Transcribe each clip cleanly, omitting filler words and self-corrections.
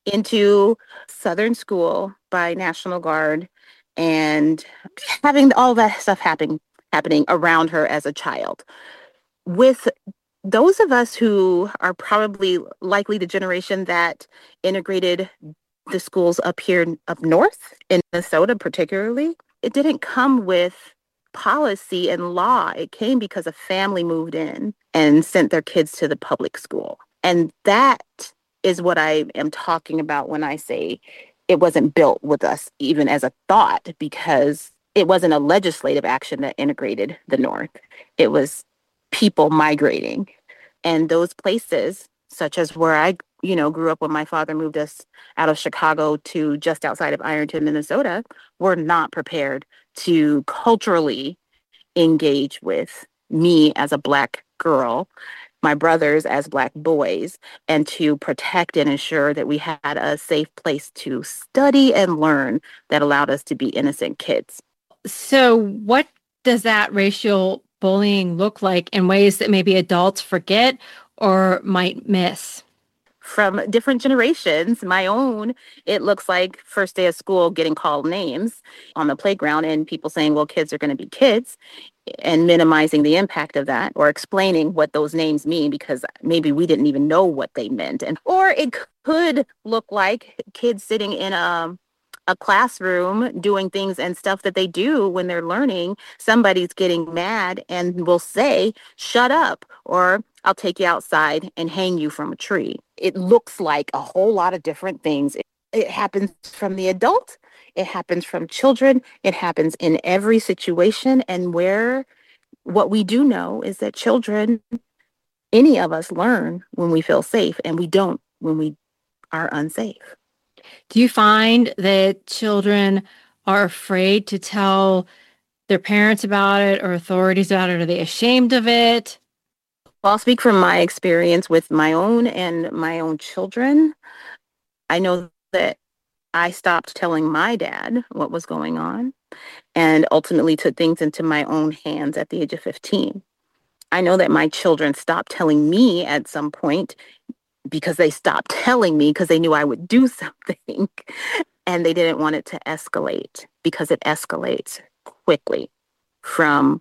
into Southern school by National Guard and having all that stuff happening around her as a child. With those of us who are probably likely the generation that integrated the schools up here up north in Minnesota particularly, it didn't come with policy and law. It came because a family moved in and sent their kids to the public school. And that is what I am talking about when I say it wasn't built with us even as a thought, because it wasn't a legislative action that integrated the North. It was people migrating. And those places, such as where I, grew up when my father moved us out of Chicago to just outside of Ironton, Minnesota, were not prepared to culturally engage with me as a Black girl, my brothers as Black boys, and to protect and ensure that we had a safe place to study and learn that allowed us to be innocent kids. So, what does that racial bullying look like in ways that maybe adults forget or might miss? From different generations, my own, it looks like first day of school getting called names on the playground and people saying, well, kids are going to be kids, and minimizing the impact of that or explaining what those names mean because maybe we didn't even know what they meant. And or it could look like kids sitting in a classroom doing things and stuff that they do when they're learning. Somebody's getting mad and will say, shut up, or I'll take you outside and hang you from a tree. It looks like a whole lot of different things. It happens from the adult, it happens from children, it happens in every situation. And where what we do know is that children, any of us, learn when we feel safe, and we don't when we are unsafe. Do you find that children are afraid to tell their parents about it or authorities about it? Are they ashamed of it? Well, I'll speak from my experience with my own and my own children. I know that I stopped telling my dad what was going on and ultimately took things into my own hands at the age of 15. I know that my children stopped telling me at some point because they stopped telling me because they knew I would do something and they didn't want it to escalate because it escalates quickly from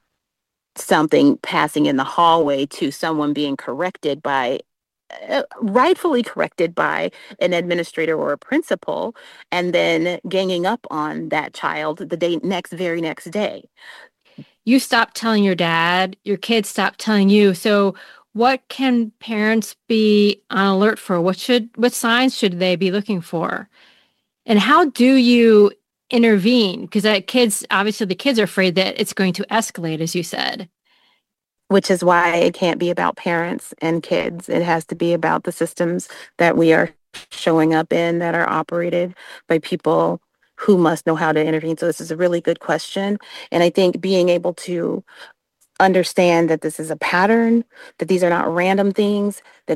something passing in the hallway to someone being corrected by rightfully corrected by an administrator or a principal, and then ganging up on that child the very next day. You stopped telling your dad, your kids stopped telling you. So what can parents be on alert for? What signs should they be looking for? And how do you intervene? Because obviously the kids are afraid that it's going to escalate, as you said. Which is why it can't be about parents and kids. It has to be about the systems that we are showing up in that are operated by people who must know how to intervene. So this is a really good question. And I think being able to understand that this is a pattern, that these are not random things, that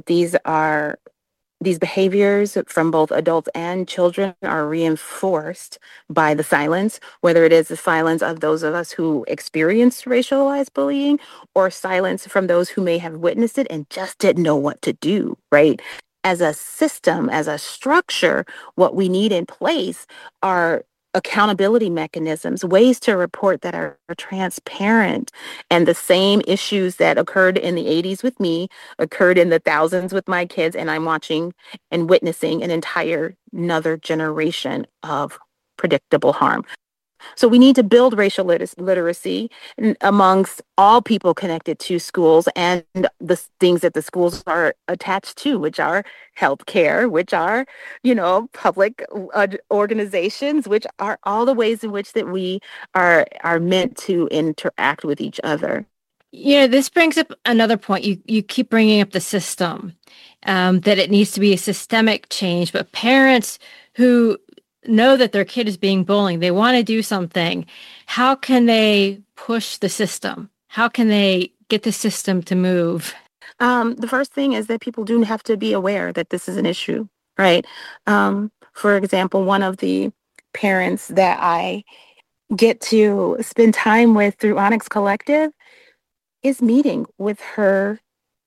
these behaviors from both adults and children are reinforced by the silence, whether it is the silence of those of us who experienced racialized bullying or silence from those who may have witnessed it and just didn't know what to do, right? As a system, as a structure, what we need in place are accountability mechanisms, ways to report that are transparent. And the same issues that occurred in the 80s with me occurred in the thousands with my kids. And I'm watching and witnessing an entire another generation of predictable harm. So we need to build racial literacy amongst all people connected to schools and the things that the schools are attached to, which are healthcare, which are, public organizations, which are all the ways in which that we are meant to interact with each other. This brings up another point. You keep bringing up the system, that it needs to be a systemic change, but parents who know that their kid is being bullied, they want to do something. How can they push the system? How can they get the system to move? The first thing is that people do have to be aware that this is an issue, right? For example, one of the parents that I get to spend time with through Onyx Collective is meeting with her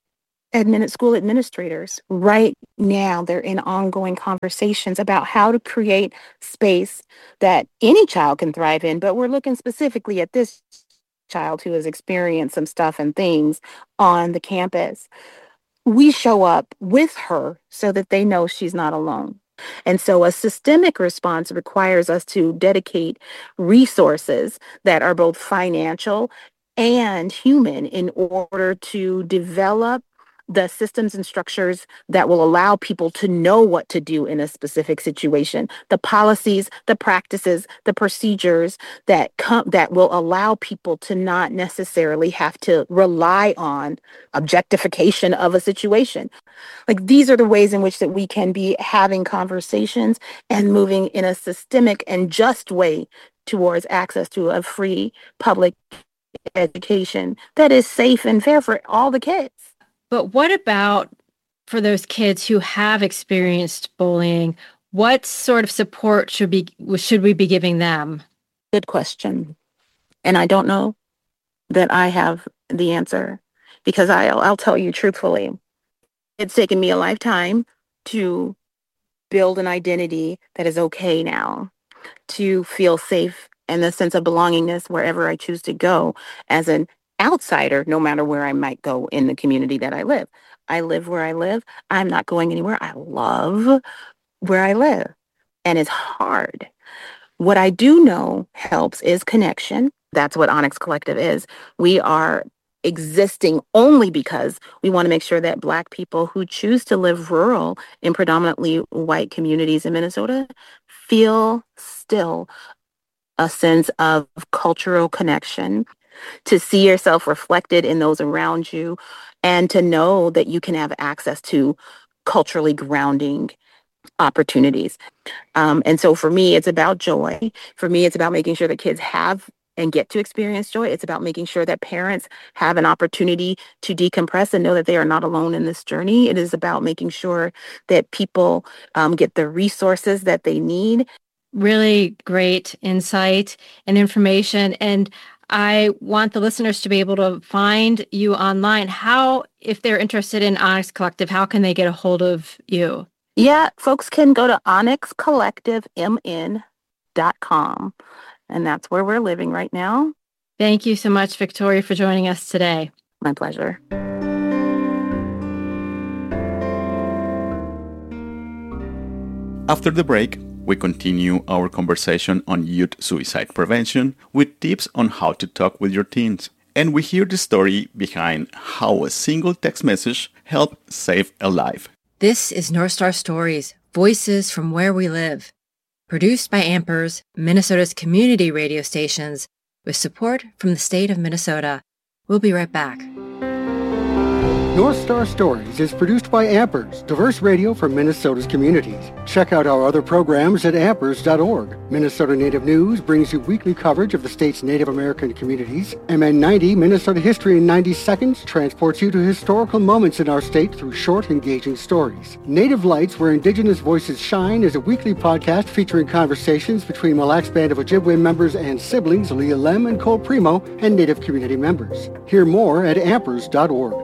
school administrators. Right now, they're in ongoing conversations about how to create space that any child can thrive in, but we're looking specifically at this child who has experienced some stuff and things on the campus. We show up with her so that they know she's not alone. And so a systemic response requires us to dedicate resources that are both financial and human in order to develop the systems and structures that will allow people to know what to do in a specific situation, the policies, the practices, the procedures that will allow people to not necessarily have to rely on objectification of a situation. Like these are the ways in which that we can be having conversations and moving in a systemic and just way towards access to a free public education that is safe and fair for all the kids. But what about for those kids who have experienced bullying? What sort of support should we be giving them? Good question. And I don't know that I have the answer because I'll tell you truthfully. It's taken me a lifetime to build an identity that is okay now, to feel safe and the sense of belongingness wherever I choose to go as an outsider, no matter where I might go in the community that I live. I live where I live. I'm not going anywhere. I love where I live. And it's hard. What I do know helps is connection. That's what Onyx Collective is. We are existing only because we want to make sure that Black people who choose to live rural in predominantly white communities in Minnesota feel still a sense of cultural connection, to see yourself reflected in those around you, and to know that you can have access to culturally grounding opportunities. And so for me, it's about joy. For me, it's about making sure that kids have and get to experience joy. It's about making sure that parents have an opportunity to decompress and know that they are not alone in this journey. It is about making sure that people get the resources that they need. Really great insight and information. And I want the listeners to be able to find you online. How, if they're interested in Onyx Collective, how can they get a hold of you? Yeah, folks can go to onyxcollectivemn.com. And that's where we're living right now. Thank you so much, Victoria, for joining us today. My pleasure. After the break, we continue our conversation on youth suicide prevention with tips on how to talk with your teens. And we hear the story behind how a single text message helped save a life. This is North Star Stories, Voices from Where We Live. Produced by Ampers, Minnesota's community radio stations, with support from the state of Minnesota. We'll be right back. North Star Stories is produced by Ampers, diverse radio for Minnesota's communities. Check out our other programs at ampers.org. Minnesota Native News brings you weekly coverage of the state's Native American communities. MN90, Minnesota History in 90 Seconds, transports you to historical moments in our state through short, engaging stories. Native Lights, Where Indigenous Voices Shine, is a weekly podcast featuring conversations between Mille Lacs Band of Ojibwe members and siblings Leah Lem and Cole Primo and Native community members. Hear more at ampers.org.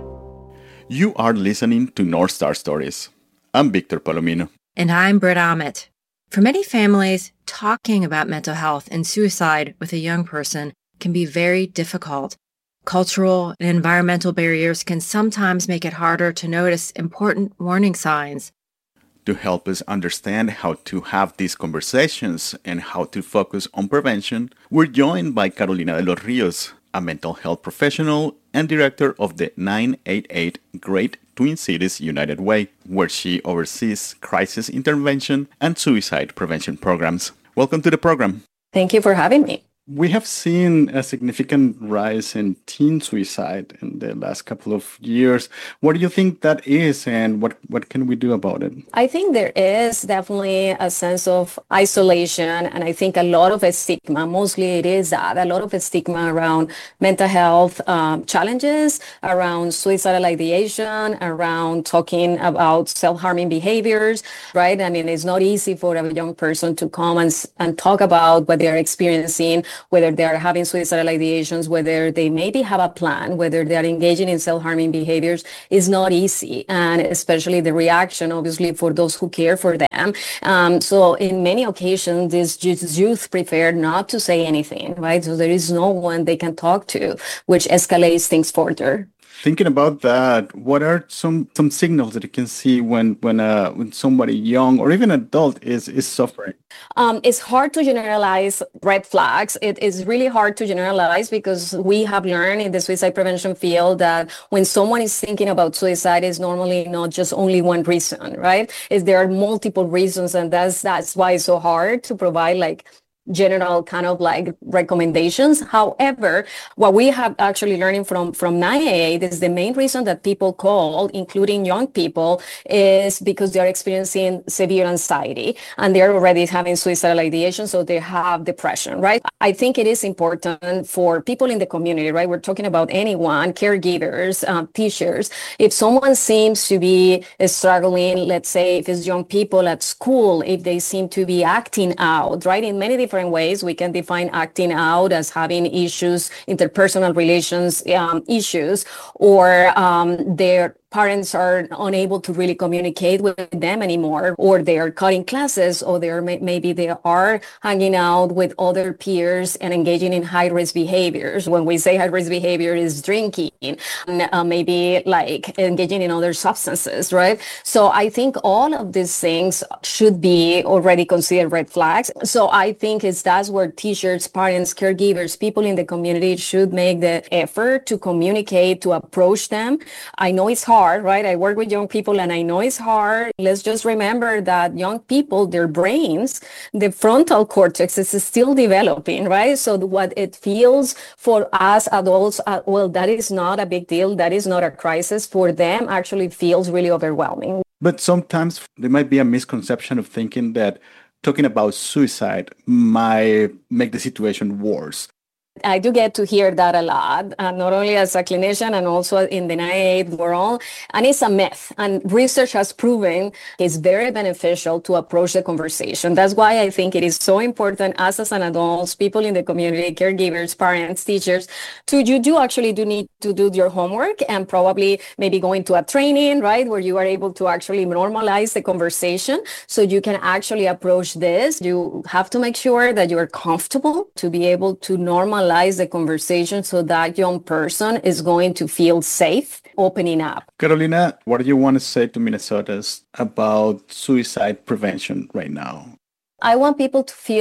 You are listening to North Star Stories. I'm Victor Palomino. And I'm Britt Ahmet. For many families, talking about mental health and suicide with a young person can be very difficult. Cultural and environmental barriers can sometimes make it harder to notice important warning signs. To help us understand how to have these conversations and how to focus on prevention, we're joined by Carolina de los Rios, a mental health professional and director of the 988 Great Twin Cities United Way, where she oversees crisis intervention and suicide prevention programs. Welcome to the program. Thank you for having me. We have seen a significant rise in teen suicide in the last couple of years. What do you think that is, and what can we do about it? I think there is definitely a sense of isolation, and I think a lot of a stigma, mostly it is that, a lot of a stigma around mental health challenges, around suicidal ideation, around talking about self-harming behaviors, right? I mean, it's not easy for a young person to come and talk about what they're experiencing, whether they are having suicidal ideations, whether they maybe have a plan, whether they are engaging in self-harming behaviors, is not easy. And especially the reaction, obviously, for those who care for them. So in many occasions, these youth prefer not to say anything, right? So there is no one they can talk to, which escalates things further. Thinking about that, what are some signals that you can see when somebody young or even adult is suffering? It's hard to generalize red flags. It is really hard to generalize because we have learned in the suicide prevention field that when someone is thinking about suicide, it's normally not just only one reason, right? There are multiple reasons, and that's why it's so hard to provide like general kind of like recommendations. However, what we have actually learning from 988 is the main reason that people call, including young people, is because they are experiencing severe anxiety and they're already having suicidal ideation, so they have depression, right? I think it is important for people in the community, right? We're talking about anyone, caregivers, teachers. If someone seems to be struggling, let's say if it's young people at school, if they seem to be acting out, right? In many different ways, we can define acting out as having issues, interpersonal relations issues, or their parents are unable to really communicate with them anymore, or they are cutting classes, or maybe they are hanging out with other peers and engaging in high-risk behaviors. When we say high-risk behavior is drinking, maybe like engaging in other substances, right? So I think all of these things should be already considered red flags. So I think that's where teachers, parents, caregivers, people in the community should make the effort to communicate, to approach them. I know it's hard, right? I work with young people and I know it's hard. Let's just remember that young people, their brains, the frontal cortex is still developing, right? So what it feels for us adults, well, that is not a big deal. That is not a crisis. For them, actually feels really overwhelming. But sometimes there might be a misconception of thinking that talking about suicide might make the situation worse. I do get to hear that a lot, not only as a clinician and also in the 988 world. And it's a myth. And research has proven it's very beneficial to approach the conversation. That's why I think it is so important us as an adults, people in the community, caregivers, parents, teachers, you do need to do your homework and probably maybe go into a training, right, where you are able to actually normalize the conversation so you can actually approach this. You have to make sure that you are comfortable to be able to normalize the conversation so that young person is going to feel safe opening up. Carolina, what do you want to say to Minnesotans about suicide prevention right now? I want people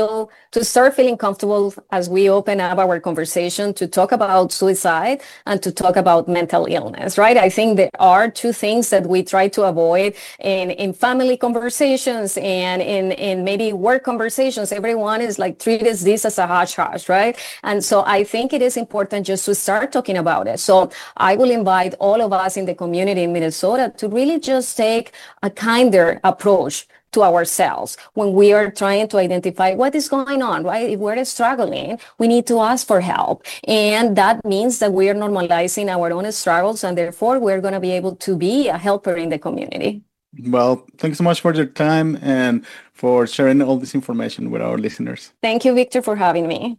to start feeling comfortable as we open up our conversation to talk about suicide and to talk about mental illness, right? I think there are two things that we try to avoid in family conversations and in maybe work conversations. Everyone is like treats this as a hush-hush, right? And so I think it is important just to start talking about it. So I will invite all of us in the community in Minnesota to really just take a kinder approach to ourselves when we are trying to identify what is going on, right? If we're struggling, we need to ask for help. And that means that we are normalizing our own struggles, and therefore we're going to be able to be a helper in the community. Well, thanks so much for your time and for sharing all this information with our listeners. Thank you, Victor, for having me.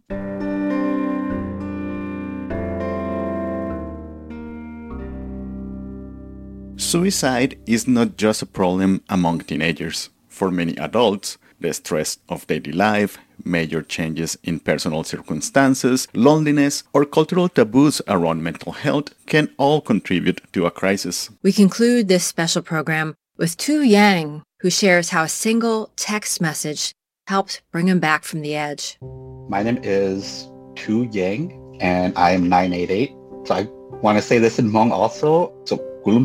Suicide is not just a problem among teenagers. For many adults, the stress of daily life, major changes in personal circumstances, loneliness, or cultural taboos around mental health can all contribute to a crisis. We conclude this special program with Tu Yang, who shares how a single text message helped bring him back from the edge. My name is Tu Yang, and I am 988. So I want to say this in Hmong also. So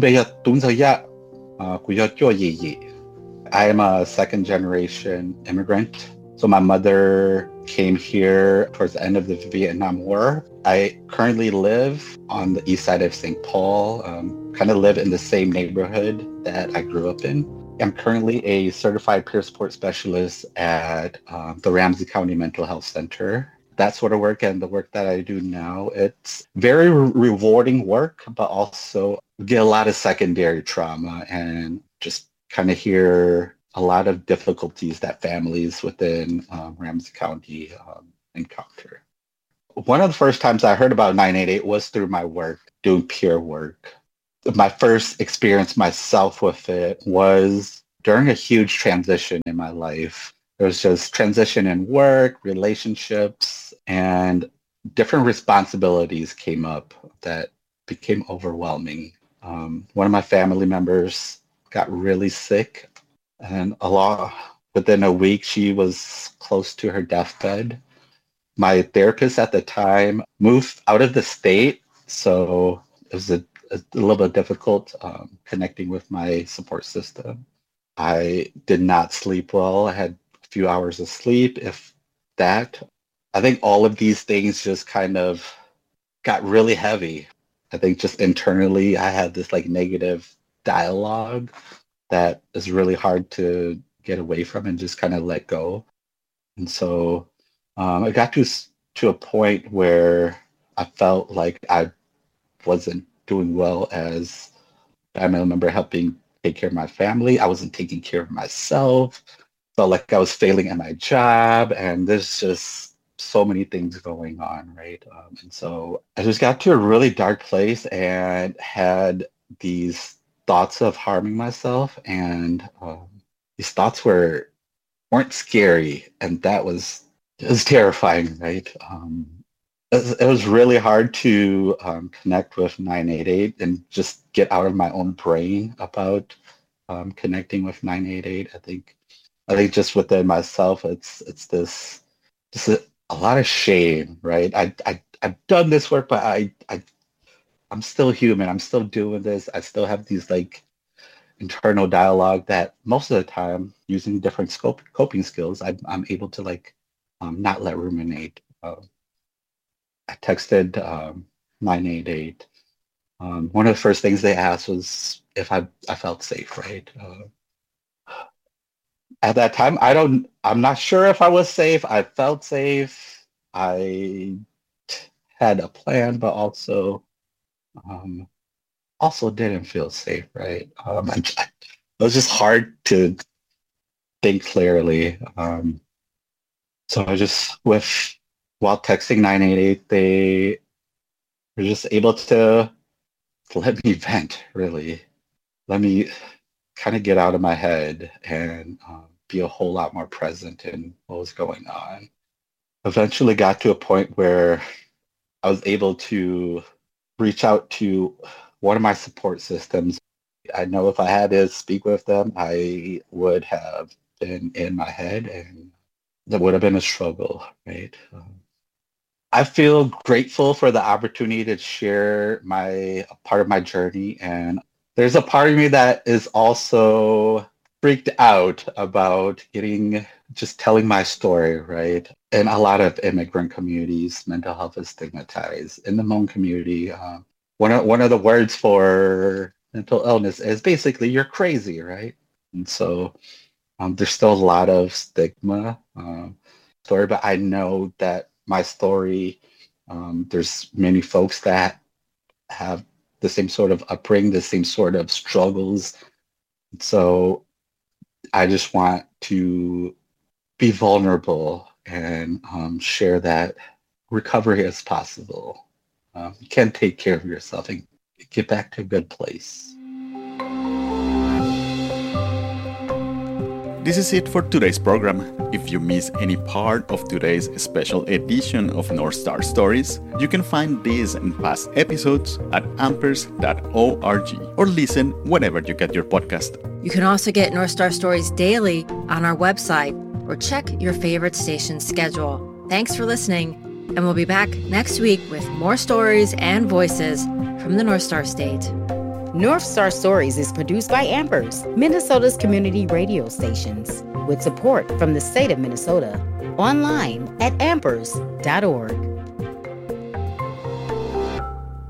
I am a second generation immigrant. So my mother came here towards the end of the Vietnam War. I currently live on the east side of St. Paul, kind of live in the same neighborhood that I grew up in. I'm currently a certified peer support specialist at the Ramsey County Mental Health Center. That sort of work and the work that I do now, it's very rewarding work, but also get a lot of secondary trauma and just kind of hear a lot of difficulties that families within Ramsey County encounter. One of the first times I heard about 988 was through my work, doing peer work. My first experience myself with it was during a huge transition in my life. There was just transition in work, relationships, and different responsibilities came up that became overwhelming. One of my family members got really sick, and within a week, she was close to her deathbed. My therapist at the time moved out of the state, so it was a little bit difficult connecting with my support system. I did not sleep well. I had a few hours of sleep, if that. I think all of these things just kind of got really heavy. I think just internally, I had this like negative dialogue that is really hard to get away from and just kind of let go. And so I got to a point where I felt like I wasn't doing well as a family member, helping take care of my family. I wasn't taking care of myself. Felt like I was failing at my job, and there's just so many things going on, right? And so I just got to a really dark place and had these thoughts of harming myself, and these thoughts weren't scary, and it was terrifying, right? It was really hard to connect with 988 and just get out of my own brain about connecting with 988. I think just within myself, it's this just a lot of shame, right? I've done this work, but I'm still human. I'm still doing this. I still have these like internal dialogue that most of the time, using different coping skills, I'm able to like not let ruminate. I texted 988. One of the first things they asked was if I felt safe, right? At that time, I'm not sure if I was safe. I felt safe. I had a plan, but also didn't feel safe, right? It was just hard to think clearly. So I just, while texting 988, they were just able to let me vent, really. Let me kind of get out of my head and be a whole lot more present in what was going on. Eventually got to a point where I was able to reach out to one of my support systems. I know if I had to speak with them, I would have been in my head, and that would have been a struggle, right? I feel grateful for the opportunity to share part of my journey, and there's a part of me that is also freaked out about just telling my story, right? In a lot of immigrant communities, mental health is stigmatized. In the Hmong community, one of the words for mental illness is basically you're crazy, right? And so there's still a lot of stigma story, but I know that my story, there's many folks that have the same sort of upbringing, the same sort of struggles. So I just want to be vulnerable and share that recovery is possible. You can take care of yourself and get back to a good place. This is it for today's program. If you miss any part of today's special edition of North Star Stories, you can find these and past episodes at ampers.org or listen whenever you get your podcast. You can also get North Star Stories daily on our website or check your favorite station's schedule. Thanks for listening, and we'll be back next week with more stories and voices from the North Star State. North Star Stories is produced by Ampers, Minnesota's community radio stations, with support from the state of Minnesota. Online at ampers.org.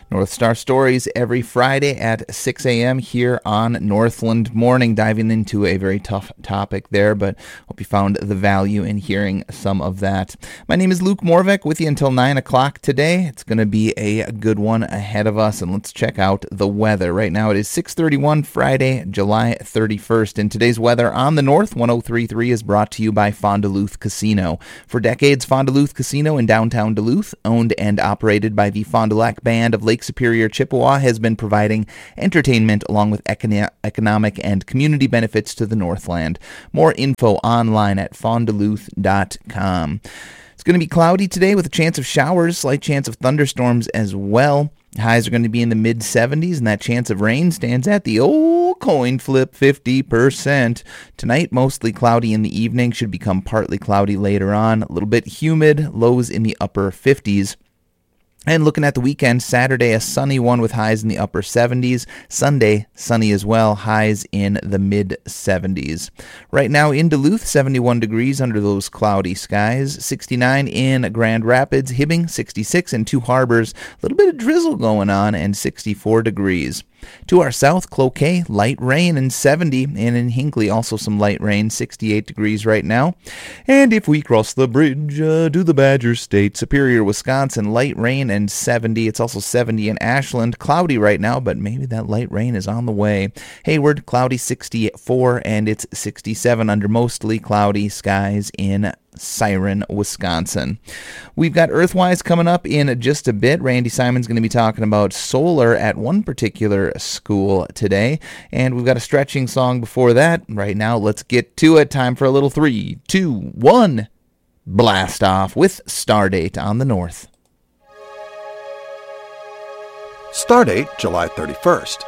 North Star Stories every Friday at 6 a.m. here on Northland Morning, diving into a very tough topic there, but hope you found the value in hearing some of that. My name is Luke Morvek with you until 9 o'clock today. It's going to be a good one ahead of us, and let's check out the weather. Right now it is 6:31 Friday, July 31st, and today's weather on the North 103.3 is brought to you by Fond du Luth Casino. For decades, Fond du Luth Casino in downtown Duluth, owned and operated by the Fond du Lac Band of Lake Superior, Chippewa, has been providing entertainment along with economic and community benefits to the Northland. More info online at fondduluth.com. It's going to be cloudy today with a chance of showers, slight chance of thunderstorms as well. Highs are going to be in the mid-70s, and that chance of rain stands at the old coin flip 50%. Tonight, mostly cloudy in the evening, should become partly cloudy later on. A little bit humid, lows in the upper 50s. And looking at the weekend, Saturday, a sunny one with highs in the upper 70s. Sunday, sunny as well, highs in the mid-70s. Right now in Duluth, 71 degrees under those cloudy skies. 69 in Grand Rapids, Hibbing, 66 in Two Harbors. A little bit of drizzle going on, and 64 degrees. To our south, Cloquet, light rain and 70, and in Hinckley also some light rain, 68 degrees right now. And if we cross the bridge to the Badger State, Superior, Wisconsin, light rain and 70. It's also 70 in Ashland, cloudy right now, but maybe that light rain is on the way. Hayward, cloudy 64, and it's 67 under mostly cloudy skies in Siren, Wisconsin. We've got Earthwise coming up in just a bit. Randy Simon's going to be talking about solar at one particular school today, and we've got a stretching song before that. Right now, let's get to it. Time for a little 3, 2, 1 blast off with Stardate on the North. Stardate, July 31st.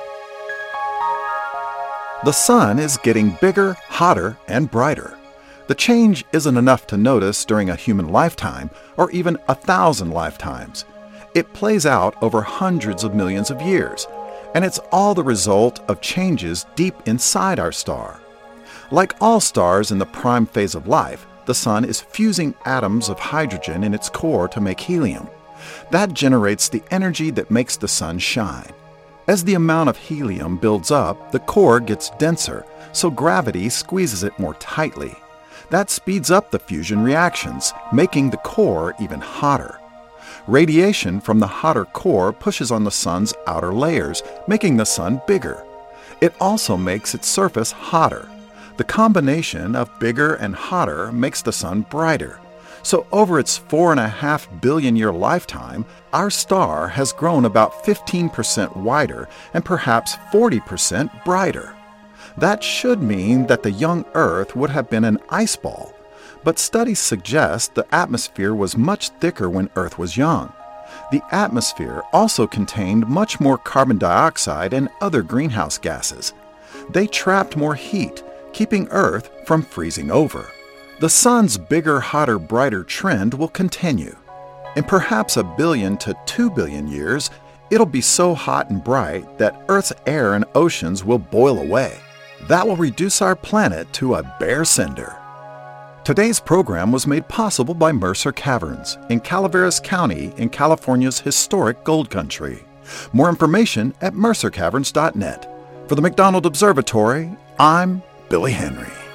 The sun is getting bigger, hotter, and brighter. The change isn't enough to notice during a human lifetime or even 1,000 lifetimes. It plays out over hundreds of millions of years, and it's all the result of changes deep inside our star. Like all stars in the prime phase of life, the sun is fusing atoms of hydrogen in its core to make helium. That generates the energy that makes the sun shine. As the amount of helium builds up, the core gets denser, so gravity squeezes it more tightly. That speeds up the fusion reactions, making the core even hotter. Radiation from the hotter core pushes on the sun's outer layers, making the sun bigger. It also makes its surface hotter. The combination of bigger and hotter makes the sun brighter. So over its 4.5 billion year lifetime, our star has grown about 15% wider and perhaps 40% brighter. That should mean that the young Earth would have been an ice ball, but studies suggest the atmosphere was much thicker when Earth was young. The atmosphere also contained much more carbon dioxide and other greenhouse gases. They trapped more heat, keeping Earth from freezing over. The sun's bigger, hotter, brighter trend will continue. In perhaps 1 billion to 2 billion years, it'll be so hot and bright that Earth's air and oceans will boil away. That will reduce our planet to a bare cinder. Today's program was made possible by Mercer Caverns in Calaveras County in California's historic gold country. More information at mercercaverns.net. For the McDonald Observatory, I'm Billy Henry.